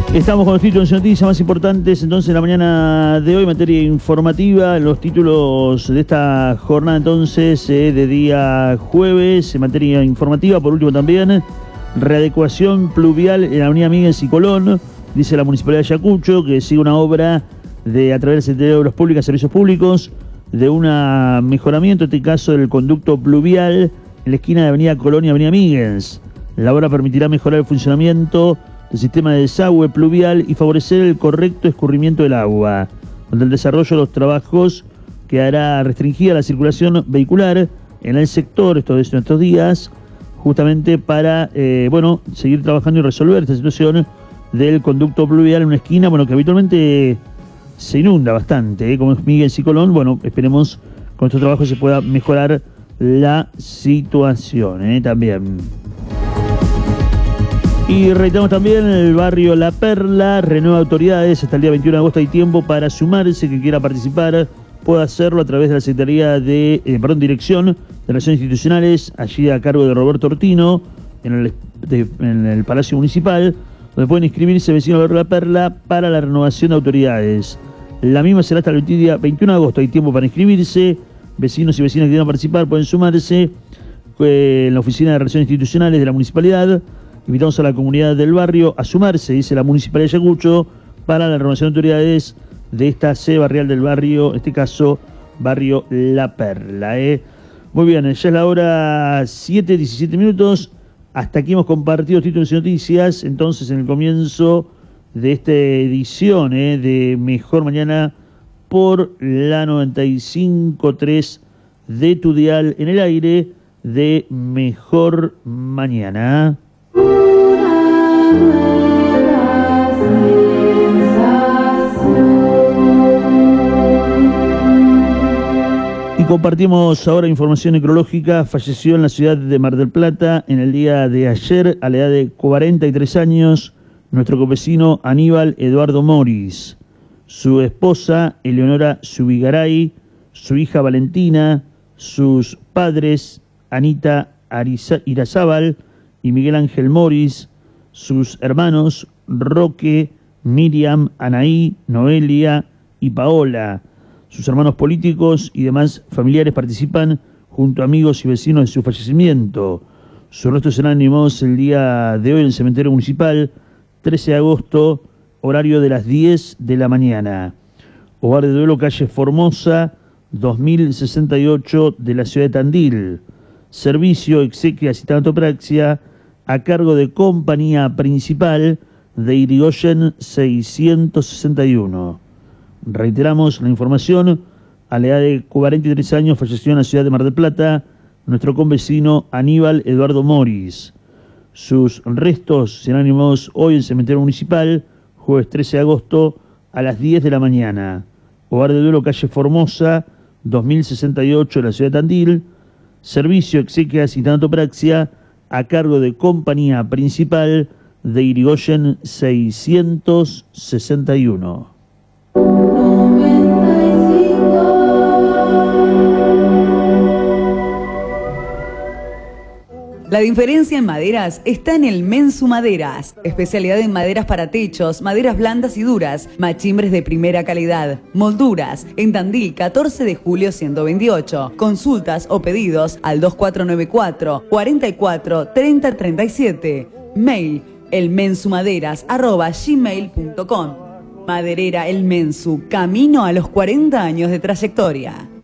Estamos con los títulos de noticias más importantes entonces en la mañana de hoy, materia informativa, los títulos de esta jornada entonces de día jueves, en materia informativa, por último también, readecuación pluvial en la avenida Míguez y Colón, dice la Municipalidad de Ayacucho, que sigue una obra de a través del Secretaría de Obras Públicas, Servicios Públicos, de un mejoramiento, en este caso del conducto pluvial en la esquina de avenida Colón y avenida Míguez. La obra permitirá mejorar el funcionamiento del sistema de desagüe pluvial y favorecer el correcto escurrimiento del agua, donde el desarrollo de los trabajos quedará restringida la circulación vehicular en el sector estos días, justamente para seguir trabajando y resolver esta situación del conducto pluvial en una esquina, que habitualmente se inunda bastante, como es Míguez y Colón. Esperemos con estos trabajos se pueda mejorar la situación también. Y reiteramos también, el barrio La Perla renueva autoridades. Hasta el día 21 de agosto hay tiempo para sumarse. Que quiera participar puede hacerlo a través de la Secretaría de Dirección de Relaciones Institucionales, allí a cargo de Roberto Ortino, en el Palacio Municipal, donde pueden inscribirse vecinos del barrio La Perla para la renovación de autoridades. La misma será hasta el día 21 de agosto. Hay tiempo para inscribirse. Vecinos y vecinas que quieran participar pueden sumarse en la Oficina de Relaciones Institucionales de la Municipalidad. Invitamos a la comunidad del barrio a sumarse, dice la Municipalidad de Ayacucho, para la renovación de autoridades de esta sede barrial del barrio, en este caso, barrio La Perla. Muy bien, ya es la hora 7:17. Hasta aquí hemos compartido títulos y noticias, entonces, en el comienzo de esta edición de Mejor Mañana por la 95.3 de tu dial en el aire de Mejor Mañana. Y compartimos ahora información necrológica. Falleció en la ciudad de Mar del Plata en el día de ayer, a la edad de 43 años, nuestro copecino Aníbal Eduardo Moris. Su esposa Eleonora Subigaray, su hija Valentina, sus padres Anita Irazábal y Miguel Ángel Moris, sus hermanos Roque, Miriam, Anaí, Noelia y Paola. Sus hermanos políticos y demás familiares participan junto a amigos y vecinos de su fallecimiento. Sus restos serán animados el día de hoy en el cementerio municipal, 13 de agosto, horario de las 10 de la mañana. Hogar de duelo, calle Formosa, 2068 de la ciudad de Tandil. Servicio, exequias y tanatopraxia a cargo de Compañía Principal de Irigoyen 661. Reiteramos la información: a la edad de 43 años falleció en la ciudad de Mar del Plata nuestro convecino Aníbal Eduardo Moris. Sus restos serán animados hoy en el cementerio municipal, jueves 13 de agosto a las 10 de la mañana. Hogar de duelo, calle Formosa, 2068 de la ciudad de Tandil. Servicio, exequias y tanatopraxia a cargo de Compañía Principal de Irigoyen 661. La diferencia en maderas está en el Mensu Maderas. Especialidad en maderas para techos, maderas blandas y duras, machimbres de primera calidad, molduras. En Tandil, 14 de julio 128. Consultas o pedidos al 2494 44 30 37. Mail elmensumaderas@gmail.com. Maderera El Mensu, camino a los 40 años de trayectoria.